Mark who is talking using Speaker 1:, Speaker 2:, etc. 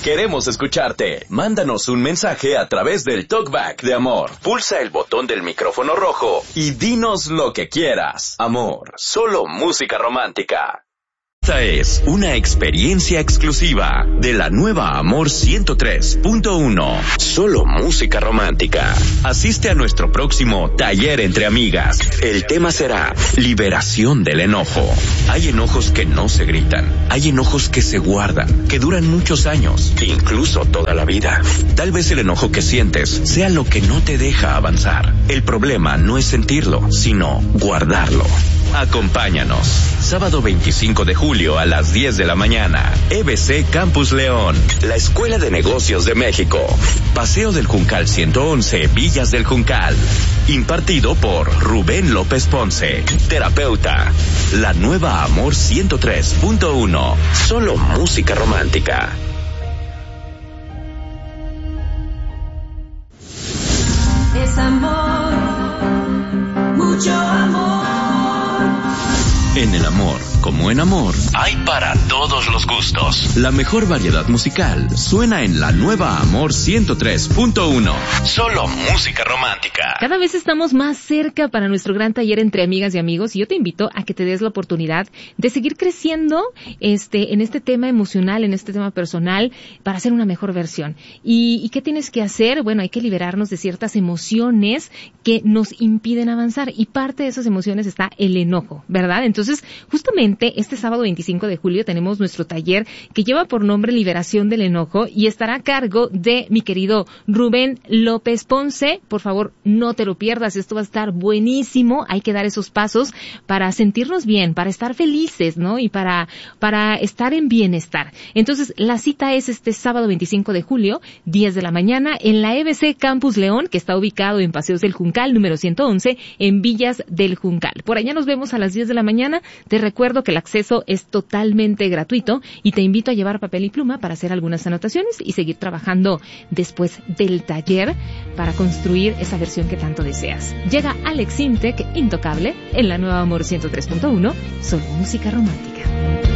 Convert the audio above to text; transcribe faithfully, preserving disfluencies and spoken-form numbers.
Speaker 1: Queremos escucharte. Mándanos un mensaje a través del Talkback de Amor. Pulsa el botón del micrófono rojo y dinos lo que quieras. Amor, solo música romántica. Esta es una experiencia exclusiva de la nueva Amor ciento tres punto uno. Solo música romántica. Asiste a nuestro próximo taller entre amigas. El tema será liberación del enojo. Hay enojos que no se gritan. Hay enojos que se guardan, que duran muchos años, incluso toda la vida. Tal vez el enojo que sientes sea lo que no te deja avanzar. El problema no es sentirlo, sino guardarlo. Acompáñanos. Sábado veinticinco de julio a las diez de la mañana. E B C Campus León. La Escuela de Negocios de México. Paseo del Juncal ciento once, Villas del Juncal. Impartido por Rubén López Ponce, terapeuta. La nueva Amor ciento tres punto uno. Solo música romántica.
Speaker 2: Es amor, mucho amor.
Speaker 1: En el amor, como en amor, hay para todos los gustos. La mejor variedad musical suena en la nueva Amor ciento tres punto uno. Solo música romántica.
Speaker 3: Cada vez estamos más cerca para nuestro gran taller entre amigas y amigos, y yo te invito a que te des la oportunidad de seguir creciendo este, en este tema emocional, en este tema personal, para hacer una mejor versión. ¿Y, y qué tienes que hacer? Bueno, hay que liberarnos de ciertas emociones que nos impiden avanzar, y parte de esas emociones está el enojo, ¿verdad? Entonces, Entonces, justamente este sábado veinticinco de julio tenemos nuestro taller que lleva por nombre Liberación del Enojo y estará a cargo de mi querido Rubén López Ponce. Por favor, no te lo pierdas, esto va a estar buenísimo. Hay que dar esos pasos para sentirnos bien, para estar felices, ¿no? Y para, para estar en bienestar. Entonces, la cita es este sábado veinticinco de julio, diez de la mañana, en la E B C Campus León, que está ubicado en Paseos del Juncal, número ciento once, en Villas del Juncal. Por allá nos vemos a las diez de la mañana. Te recuerdo que el acceso es totalmente gratuito y te invito a llevar papel y pluma para hacer algunas anotaciones y seguir trabajando después del taller para construir esa versión que tanto deseas. Llega Alex Intec, Intocable, en la nueva Amor ciento tres punto uno, solo música romántica.